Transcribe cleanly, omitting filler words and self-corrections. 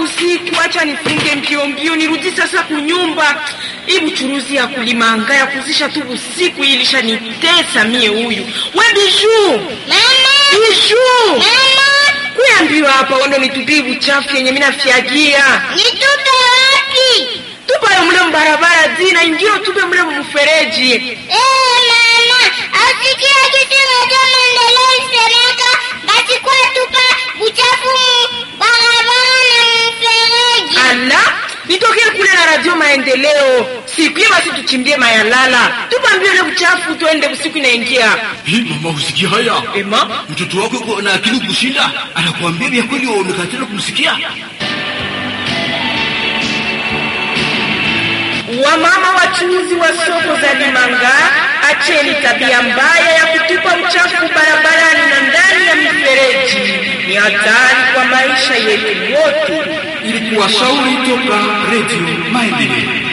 usiku, acha nifunge mbio nirudi sasa kunyumba. Hii buchuruzi ya kulimanga ya kuzisha tu usiku ilisha nitesa mie huyu. We Bijou! Mama! Bijou! Mama! Kuambiwa hapa wando nitupie uchafu yenye mimi nafiagia. Nitupe wapi? Tupa mle mbarabara zina ingio tupe mle mfereji. Mama, asikia kitu moja Maendeleo isemeka basi kwa tupa uchafu barabara na mfereji. Ala, nitokea kule na Radio Maendeleo. Sikia basi tuchimbie mayalala. Tupa mbio ile uchafu tuende usiku inaingia. Hii mama usikia haya? Ema, mtoto wako yuko na akili kushinda, anakuambia vya kweli wewe umekatana kumsikia. Wamama wachuuzi wa soko za Limanga, acheni tabia mbaya ya kutupa uchafu barabarani na ndani ya mifereji. Ni hatari kwa maisha yetu wote. Ilikuwa shauri toka Radio Maendeleo.